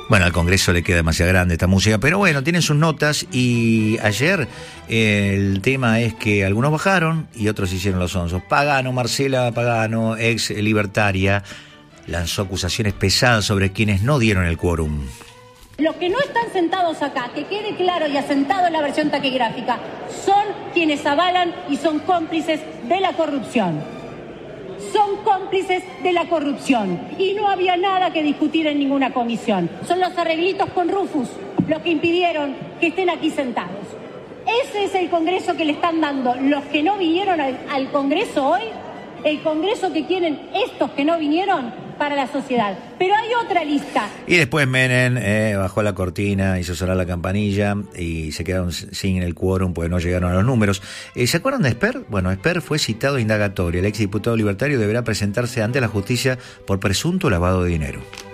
Bueno, al Congreso le queda demasiado grande esta música, pero bueno, tienen sus notas y ayer el tema es que algunos bajaron y otros hicieron los onzos. Pagano, Marcela Pagano, ex libertaria, lanzó acusaciones pesadas sobre quienes no dieron el quórum. Los que no están sentados acá, que quede claro y asentado en la versión taquigráfica, son quienes avalan y son cómplices de la corrupción. Son cómplices de la corrupción y no había nada que discutir en ninguna comisión. Son los arreglitos con Rufus los que impidieron que estén aquí sentados. Ese es el Congreso que le están dando los que no vinieron al Congreso hoy, el Congreso que quieren estos que no vinieron para la sociedad. Pero hay otra lista. Y después Menem bajó la cortina, hizo sonar la campanilla y se quedaron sin el quórum porque no llegaron a los números. ¿Se acuerdan de Esper? Bueno, Esper fue citado a indagatoria. El exdiputado libertario deberá presentarse ante la justicia por presunto lavado de dinero.